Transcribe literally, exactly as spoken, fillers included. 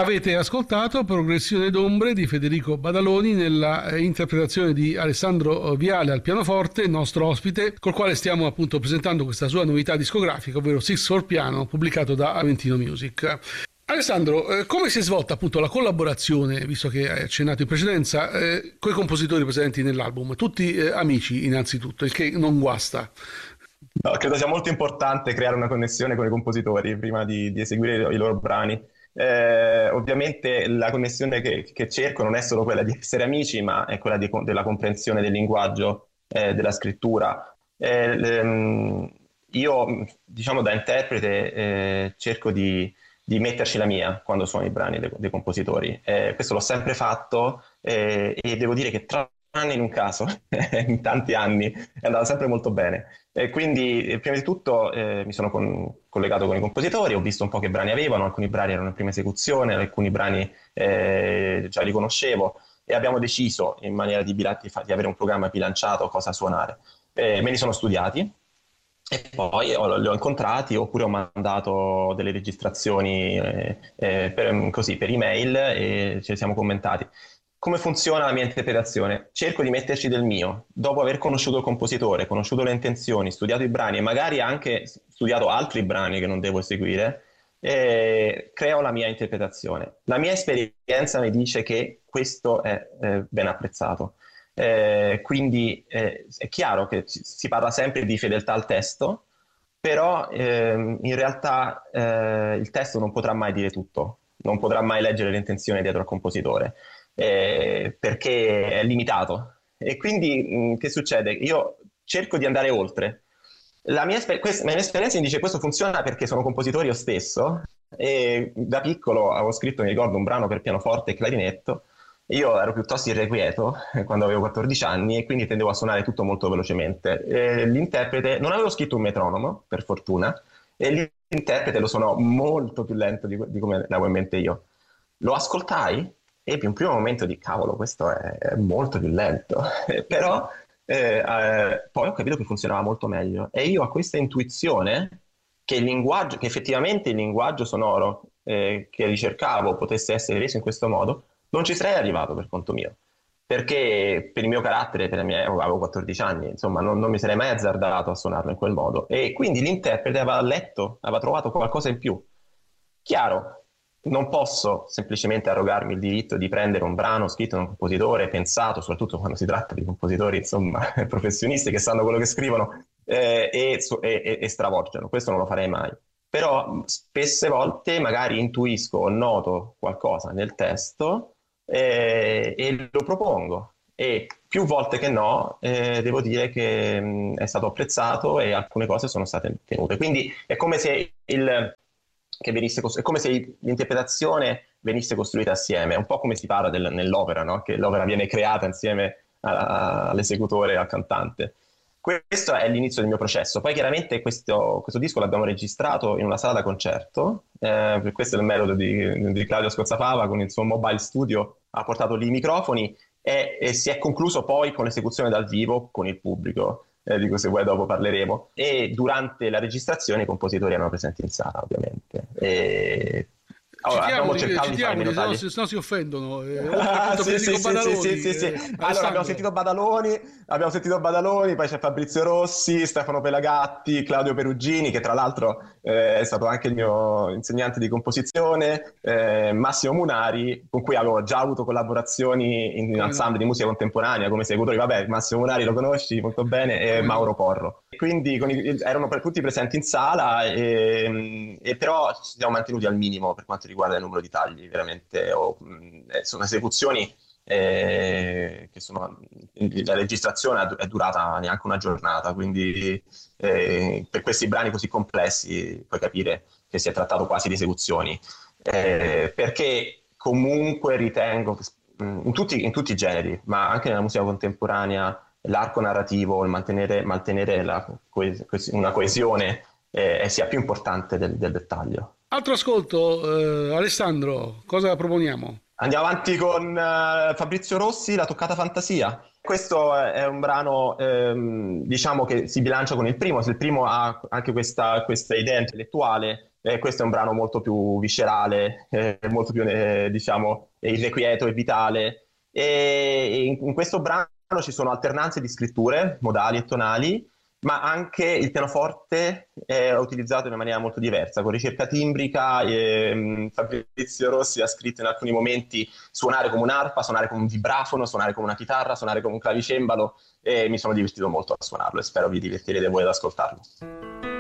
Avete ascoltato Progressione d'ombre di Federico Badaloni nella eh, interpretazione di Alessandro Viale al pianoforte, nostro ospite, col quale stiamo appunto presentando questa sua novità discografica, ovvero Six for Piano, pubblicato da Aventino Music. Alessandro, eh, come si è svolta appunto la collaborazione, visto che hai accennato in precedenza, eh, con i compositori presenti nell'album? Tutti eh, amici innanzitutto, il che non guasta. No, credo sia molto importante creare una connessione con i compositori prima di, di eseguire i loro brani. Eh, ovviamente la connessione che, che cerco non è solo quella di essere amici, ma è quella di, della comprensione del linguaggio, eh, della scrittura. Eh, le, io, diciamo, da interprete eh, cerco di, di metterci la mia quando suono i brani dei, dei compositori. Eh, questo l'ho sempre fatto eh, e devo dire che tranne in un caso, in tanti anni, è andata sempre molto bene. E quindi, eh, prima di tutto, eh, mi sono con, collegato con i compositori, ho visto un po' che brani avevano, alcuni brani erano in prima esecuzione, alcuni brani eh, già li conoscevo, e abbiamo deciso in maniera di, bila- di, fa- di avere un programma bilanciato cosa suonare. Eh, me li sono studiati e poi ho, li ho incontrati oppure ho mandato delle registrazioni eh, eh, per, così, per email e ce li siamo commentati. Come funziona la mia interpretazione? Cerco di metterci del mio, dopo aver conosciuto il compositore, conosciuto le intenzioni, studiato i brani e magari anche studiato altri brani che non devo eseguire, eh, creo la mia interpretazione. La mia esperienza mi dice che questo è eh, ben apprezzato. Eh, quindi eh, è chiaro che ci- si parla sempre di fedeltà al testo, però ehm, in realtà eh, il testo non potrà mai dire tutto, non potrà mai leggere le intenzioni dietro al compositore eh, perché è limitato. E quindi mh, che succede? Io cerco di andare oltre. La mia, esper- quest- la mia esperienza mi dice questo funziona perché sono compositore io stesso e da piccolo avevo scritto, mi ricordo, un brano per pianoforte e clarinetto. Io ero piuttosto irrequieto eh, quando avevo quattordici anni e quindi tendevo a suonare tutto molto velocemente. E l'interprete, non avevo scritto un metronomo, per fortuna, e l'interprete lo suonò molto più lento di, di come l'avevo in mente io. Lo ascoltai ebbi un primo momento di cavolo, questo è, è molto più lento, però eh, eh, poi ho capito che funzionava molto meglio e io ho questa intuizione che il linguaggio, che effettivamente il linguaggio sonoro eh, che ricercavo potesse essere reso in questo modo, non ci sarei arrivato per conto mio. Perché per il mio carattere, per la mia, avevo quattordici anni, insomma, non, non mi sarei mai azzardato a suonarlo in quel modo. E quindi l'interprete aveva letto, aveva trovato qualcosa in più. Chiaro, non posso semplicemente arrogarmi il diritto di prendere un brano scritto da un compositore, pensato, soprattutto quando si tratta di compositori, insomma, professionisti che sanno quello che scrivono, eh, e, e, e stravolgerlo. Questo non lo farei mai. Però spesse volte magari intuisco o noto qualcosa nel testo eh, e lo propongo. E più volte che no, eh, devo dire che mh, è stato apprezzato e alcune cose sono state tenute. Quindi è come se il che venisse costru- è come se l'interpretazione venisse costruita assieme, è un po' come si parla del- nell'opera, no? Che l'opera viene creata insieme a- all'esecutore e al cantante. Questo è l'inizio del mio processo. Poi chiaramente questo, questo disco l'abbiamo registrato in una sala da concerto, eh, per questo è il merito di, di Claudio Scozzafava con il suo mobile studio, ha portato lì i microfoni e, e si è concluso poi con l'esecuzione dal vivo con il pubblico. Eh, di cui se vuoi dopo parleremo. E durante la registrazione i compositori erano presenti in sala, ovviamente. E... Allora, abbiamo Citiamoli, cercato di fare meno citiamoli, se no, tagli. se no si offendono. Eh, oltre Ah, appunto a sì, Federico sì, sì, sì, sì, Badaloni, sì, sì. eh, Allora, abbiamo Alessandro. sentito Badaloni, abbiamo sentito Badaloni, poi c'è Fabrizio Rossi, Stefano Pelagatti, Claudio Perugini, che tra l'altro eh, è stato anche il mio insegnante di composizione, eh, Massimo Munari, con cui avevo già avuto collaborazioni in, in Come no? ensemble di musica contemporanea, come esecutori, vabbè, Massimo Munari lo conosci molto bene, e Come no? Mauro Porro. Quindi con i- erano per tutti presenti in sala, e, e però ci siamo mantenuti al minimo per quanto riguarda il numero di tagli, veramente. O, mh, eh, sono esecuzioni eh, che sono, la registrazione è durata neanche una giornata, quindi eh, per questi brani così complessi puoi capire che si è trattato quasi di esecuzioni, eh, perché comunque ritengo che mh, in tutti, in tutti i generi, ma anche nella musica contemporanea, l'arco narrativo, il mantenere, mantenere la coes- una coesione eh, sia più importante del, del dettaglio. Altro ascolto, eh, Alessandro, cosa proponiamo? Andiamo avanti con eh, Fabrizio Rossi, La toccata fantasia. Questo è è un brano, ehm, diciamo, che si bilancia con il primo. Se il primo ha anche questa, questa idea intellettuale, Eh, questo è un brano molto più viscerale, eh, molto più, eh, diciamo, irrequieto e vitale. E in, in questo brano ci sono alternanze di scritture, modali e tonali, ma anche il pianoforte è utilizzato in una maniera molto diversa, con ricerca timbrica. E, Fabrizio Rossi ha scritto in alcuni momenti suonare come un'arpa, suonare come un vibrafono, suonare come una chitarra, suonare come un clavicembalo, e mi sono divertito molto a suonarlo e spero vi divertirete voi ad ascoltarlo.